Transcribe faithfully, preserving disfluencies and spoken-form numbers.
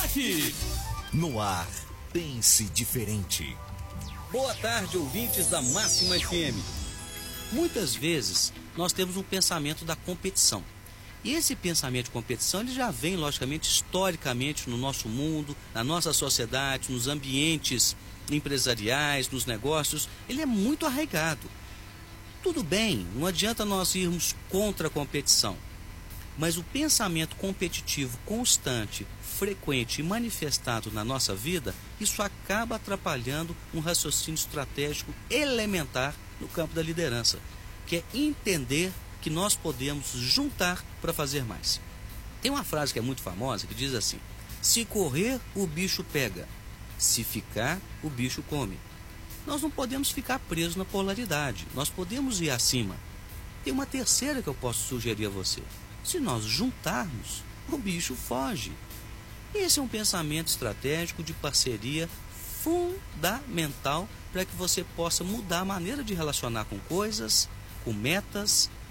destaque. No ar, pense diferente. Boa tarde, ouvintes da Máxima F M. Muitas vezes nós temos um pensamento da competição. E esse pensamento de competição ele já vem, logicamente, historicamente no nosso mundo, na nossa sociedade, nos ambientes empresariais, nos negócios. Ele é muito arraigado. Tudo bem, não adianta nós irmos contra a competição. Mas o pensamento competitivo constante, frequente e manifestado na nossa vida, isso acaba atrapalhando um raciocínio estratégico elementar no campo da liderança, que é entender que nós podemos juntar para fazer mais. Tem uma frase que é muito famosa que diz assim: se correr, o bicho pega, se ficar, o bicho come. Nós não podemos ficar presos na polaridade, nós podemos ir acima. Tem uma terceira que eu posso sugerir a você: se nós juntarmos, o bicho foge. Esse é um pensamento estratégico de parceria fundamental para que você possa mudar a maneira de relacionar com coisas, com metas